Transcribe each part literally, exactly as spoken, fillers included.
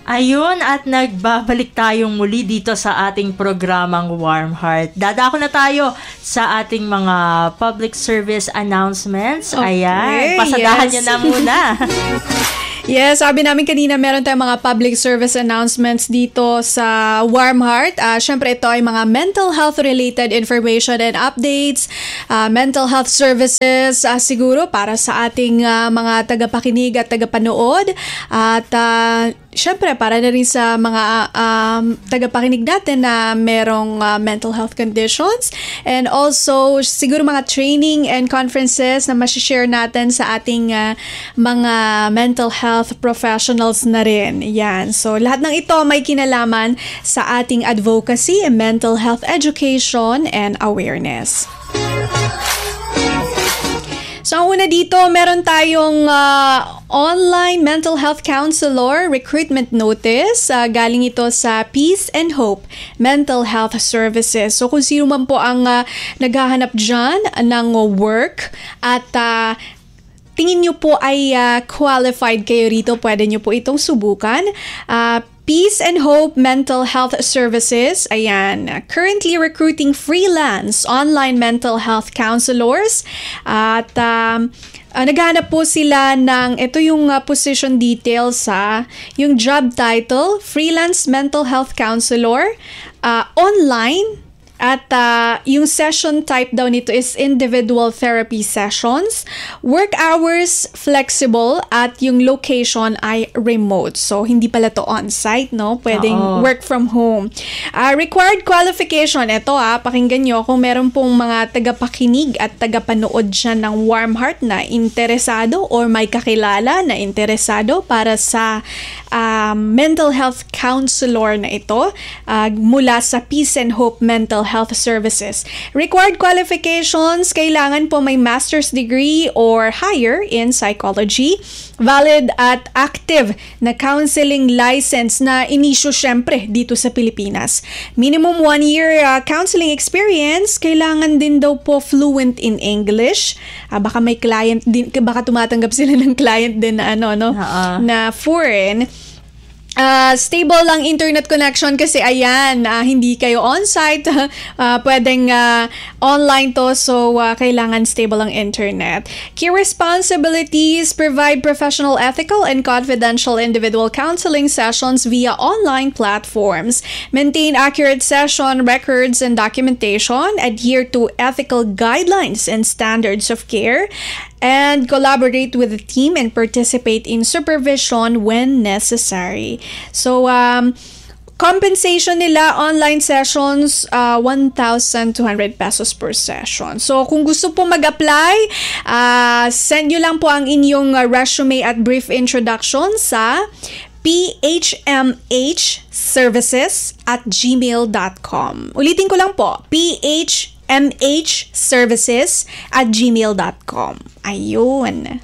Ayun, at nagbabalik tayong muli dito sa ating programang Warm Heart. Dadako na tayo sa ating mga public service announcements. Okay, ayan, pasadahan yes. nyo na muna. Yes, sabi namin kanina meron tayong mga public service announcements dito sa Warm Heart. Uh, Siyempre ito ay mga mental health related information and updates, uh, mental health services uh, siguro para sa ating uh, mga tagapakinig at tagapanood. At uh, Siyempre, para na rin sa mga um, tagapakinig natin na merong uh, mental health conditions. And also, siguro mga training and conferences na masishare natin sa ating uh, mga mental health professionals na rin. Yan. So, lahat ng ito may kinalaman sa ating advocacy, mental health education, and awareness. So, ang una dito, meron tayong uh, online mental health counselor recruitment notice. Uh, galing ito sa Peace and Hope Mental Health Services. So, kung sino man po ang uh, naghahanap dyan ng work at uh, tingin nyo po ay uh, qualified kayo rito, pwede nyo po itong subukan. Uh, Peace and Hope Mental Health Services, ayan, currently recruiting freelance online mental health counselors at um, uh, naghahanap po sila ng, ito yung uh, position details sa, yung job title, freelance mental health counselor, uh, online. At uh, yung session type daw nito is individual therapy sessions. Work hours flexible at yung location ay remote. So, hindi pala to on-site, no? Pwedeng Oo. work from home. Uh, required qualification. Ito ah, pakinggan nyo kung meron pong mga tagapakinig at tagapanood dyan ng Warm Heart na interesado or may kakilala na interesado para sa um, mental health counselor na ito uh, mula sa Peace and Hope Mental Health Services. Required qualifications, kailangan po may master's degree or higher in psychology, valid at active na counseling license na inisyu syempre dito sa Pilipinas. Minimum one year uh, counseling experience, kailangan din daw po fluent in English. Uh, baka may client din, baka tumatanggap sila ng client din na ano, no? Uh-uh. Na foreign. Uh, stable lang internet connection kasi ayan, uh, hindi kayo on-site, uh, pwedeng uh, online to, so uh, kailangan stable ang internet. Key responsibilities, provide professional, ethical, and confidential individual counseling sessions via online platforms, maintain accurate session records and documentation, adhere to ethical guidelines and standards of care, and collaborate with the team and participate in supervision when necessary. So, um, compensation nila, online sessions, uh, one thousand two hundred pesos per session. So, kung gusto po mag-apply, uh, send nyo lang po ang inyong uh, resume at brief introduction sa p h m h services at gmail dot com. Ulitin ko lang po, p h m h services at gmail dot com. Ayun.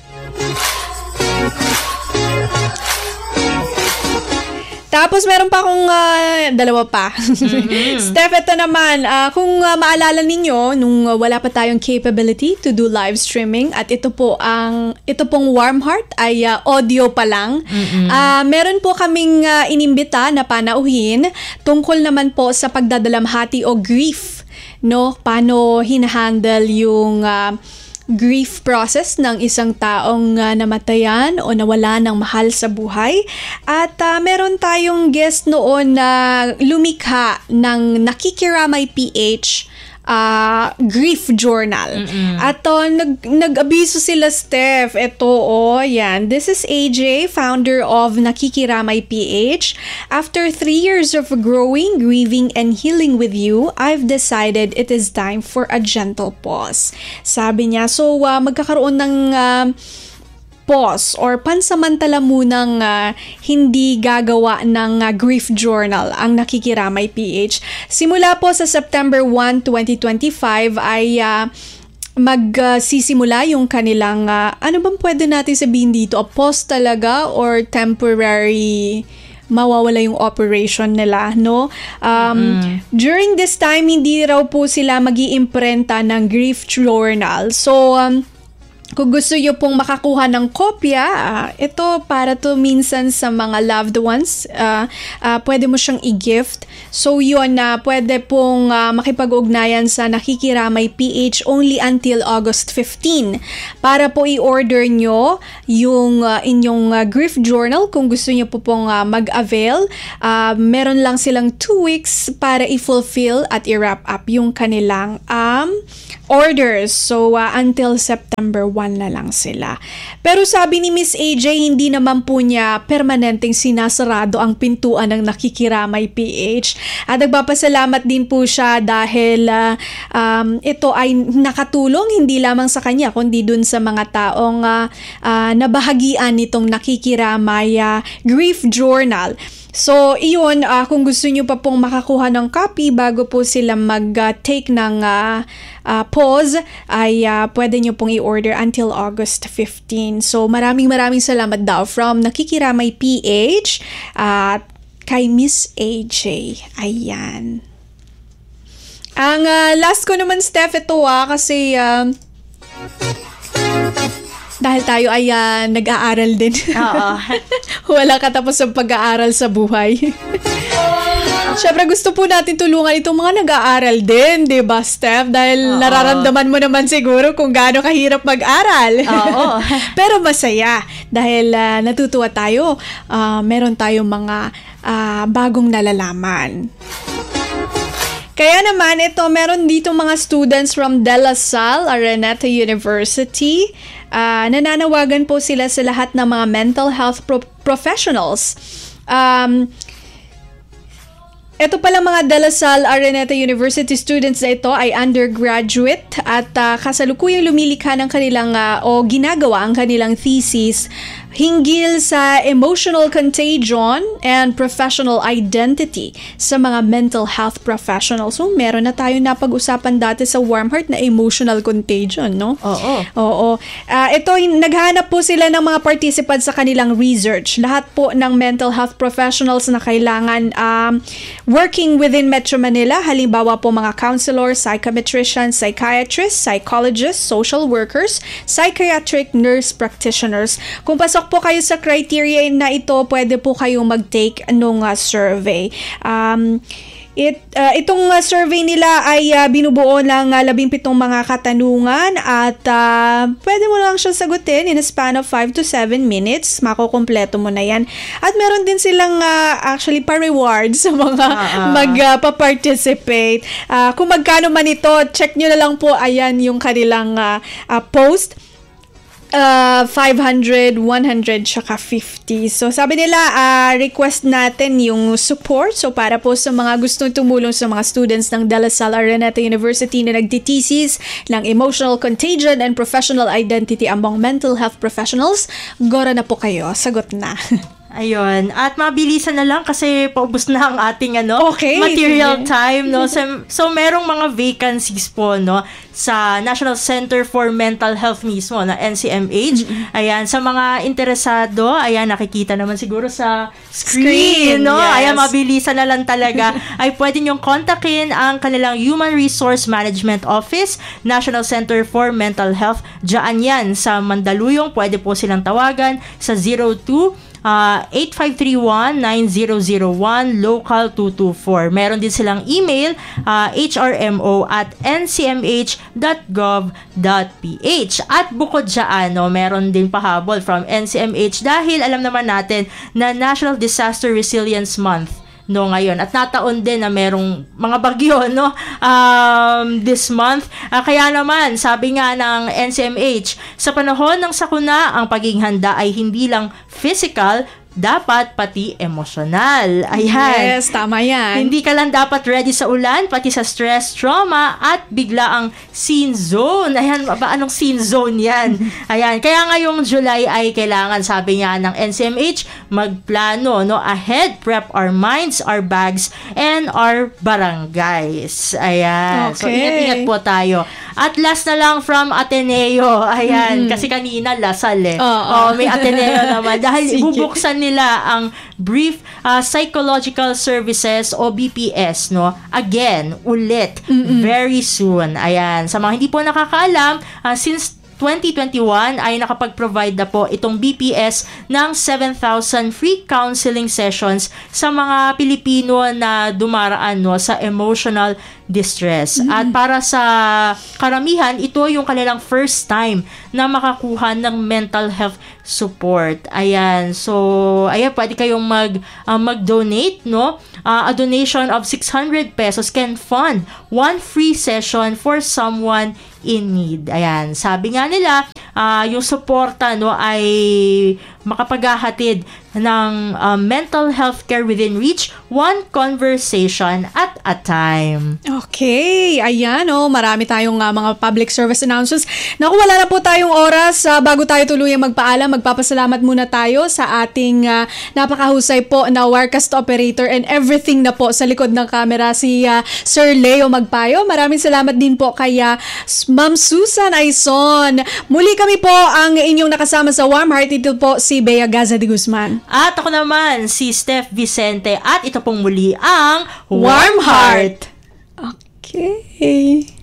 Tapos meron pa akong uh, dalawa pa. Mm-hmm. Steph, ito naman, uh, kung uh, maalala ninyo, nung uh, wala pa tayong capability to do live streaming at ito po ang, ito pong Warm Heart ay uh, audio pa lang. Mm-hmm. Uh, meron po kaming uh, inimbita na panauhin tungkol naman po sa pagdadalamhati o grief. No, paano hinahandle yung uh, grief process ng isang taong uh, namatayan o nawala ng mahal sa buhay. At uh, meron tayong guest noon na lumikha ng Nakikiramay P H Uh, grief journal. Mm-mm. At uh, nag, nag-abiso sila, Steph. Ito, oh, yan. This is A J, founder of Nakikiramay P H. After three years of growing, grieving, and healing with you, I've decided it is time for a gentle pause. Sabi niya, so uh, magkakaroon ng uh, pause or pansamantala munang uh, hindi gagawa ng uh, grief journal ang Nakikiramay P H. Simula po sa September first, twenty twenty-five ay uh, magsisimula uh, yung kanilang, uh, ano bang pwede natin sabihin dito? A pause talaga or temporary mawawala yung operation nila, no? Um, mm-hmm. During this time, hindi raw po sila mag-iimprenta ng grief journal. So, um, kung gusto nyo pong makakuha ng kopya, uh, ito para to minsan sa mga loved ones, uh, uh, pwede mo siyang i-gift. So yun, na uh, pwede pong uh, makipag-ugnayan sa Nakikiramay P H only until August fifteenth. Para po i-order nyo yung uh, inyong uh, grief journal kung gusto nyo po pong uh, mag-avail. Uh, meron lang silang two weeks para i-fulfill at i-wrap up yung kanilang um, orders. So uh, until September first na lang sila. Pero sabi ni Miss A J, hindi naman po niya permanenteng sinasarado ang pintuan ng Nakikiramay P H. At nagpapasalamat din po siya dahil uh, um, ito ay nakatulong hindi lamang sa kanya kundi dun sa mga taong uh, uh, nabahagian nitong Nakikiramay uh, Grief Journal. So, iyon, uh, kung gusto nyo pa pong makakuha ng copy bago po sila mag-take uh, ng uh, uh, pause, ay uh, pwede nyo pong i-order until August fifteenth. So, maraming maraming salamat daw from Nakikiramay P H at uh, kay Miss A J. Ayan. Ang uh, last ko naman, Steph, ito ah, kasi uh, dahil tayo ay uh, nag-aaral din. Oo. Wala katapos ang pag-aaral sa buhay. Siyempre gusto po natin tulungan itong mga nag-aaral din, di ba, Steph? Dahil Oo. nararamdaman mo naman siguro kung gaano kahirap mag-aral. Oo. Pero masaya dahil uh, natutuwa tayo. Uh, meron tayong mga uh, bagong nalalaman. Kaya naman, ito, meron dito mga students from De La Salle, Araneta University. Uh, nananawagan po sila sa lahat ng mga mental health pro- professionals. Um, ito pala mga De La Salle Araneta University students na ito ay undergraduate at uh, kasalukuyang lumilikha ng kanilang uh, o ginagawa ang kanilang thesis hinggil sa emotional contagion and professional identity sa mga mental health professionals. So, meron na tayong napag-usapan dati sa Warm Heart na emotional contagion, no? Oo. Oo. Uh, ito, naghanap po sila ng mga participants sa kanilang research. Lahat po ng mental health professionals na kailangan um, working within Metro Manila, halimbawa po mga counselors, psychometricians, psychiatrists, psychologists, social workers, psychiatric nurse practitioners. Kung pasok po kayo sa criteria na ito, pwede po kayong mag-take nung uh, survey. Um, it, uh, itong uh, survey nila ay uh, binubuo ng uh, labing pitong mga katanungan at uh, pwede mo lang siya sagutin in a span of five to seven minutes. Makukompleto mo na yan. At meron din silang uh, actually pa-rewards sa mga uh-uh. mag-pa-participate. Uh, uh, kung magkano man ito, check nyo na lang po. Ayan yung kanilang uh, uh, post. Uh, five hundred, one hundred, tsaka fifty. So, sabi nila, uh, request natin yung support. So, para po sa mga gustong tumulong sa mga students ng De La Salle Araneta University na nagtitesis ng emotional contagion and professional identity among mental health professionals, gora na po kayo. Sagot na. Ayun. At mabilisan na lang kasi paubos na ang ating ano, okay, material sige. time, no? So, so, merong mga vacancies po, no? Sa National Center for Mental Health mismo, na N C M H. Mm-hmm. Ayan. Sa mga interesado, ayan, nakikita naman siguro sa screen, screen no? Yes. Ayan, mabilisan na lang talaga. Ay pwede nyong kontakin ang kanilang Human Resource Management Office, National Center for Mental Health. Diyan yan, sa Mandaluyong. Pwede po silang tawagan sa zero two Uh, eight five three one, nine zero zero one, local two two four. Meron din silang email, uh, h r m o at n c m h dot gov dot p h. At bukod dyan, no, meron din pahabol from N C M H dahil alam naman natin na National Disaster Resilience Month no ngayon at nataon din na merong mga bagyo no um this month. Uh, kaya naman sabi nga ng N C M H, sa panahon ng sakuna ang pagiging handa ay hindi lang physical, dapat pati emosyonal. Ayan. Yes, tama yan. Hindi ka lang dapat ready sa ulan, pati sa stress, trauma, at biglaang scene zone. Ayan, ba, anong scene zone yan? Ayan, kaya ngayong July ay kailangan, sabi nga ng N C M H, magplano, no, ahead, prep our minds, our bags, and our barangays. Ayan. Okay. So, ingat-ingat po tayo. At last na lang from Ateneo. Ayan, mm-hmm. kasi kanina Lasal eh. Oh, oh, may Ateneo naman. Dahil ibubuksan nila ang Brief uh, Psychological Services o B P S, no? Again, ulit, mm-mm. very soon. Ayan, sa mga hindi po nakakaalam, uh, since twenty twenty-one ay nakapag-provide na po itong B P S ng seven thousand free counseling sessions sa mga Pilipino na dumaraan no, sa emotional distress. Mm-hmm. At para sa karamihan, ito yung kanilang first time na makakuha ng mental health support. Ayan. So, ayan, pwede kayong mag, uh, mag-donate, no? Uh, a donation of six hundred pesos can fund one free session for someone in need. Ayan. Sabi nga nila, uh, yung suporta, no, ay makapaghahatid ng uh, mental health care within reach, one conversation at a time. Okay, ayan oh, marami tayong uh, mga public service announcements. Naku, wala na po tayong oras. Uh, bago tayo tuluyang magpaalam, magpapasalamat muna tayo sa ating uh, napakahusay po na Wirecast operator and everything na po sa likod ng camera, si uh, Sir Leo Magpayo. Maraming salamat din po kay uh, Ma'am Susan Aison. Muli kami po ang inyong nakasama sa Warm Heart. Ito po si Bea Gaza de Guzman. At ako naman, si Steph Vicente. At ito pong muli ang Warm Heart. Okay.